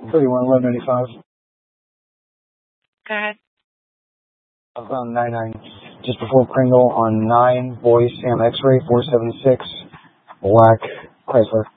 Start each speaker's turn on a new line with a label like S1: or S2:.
S1: 311185.
S2: Go ahead.
S1: I found 99 just before Pringle on 9, boy, Sam X-ray, 476, black Chrysler.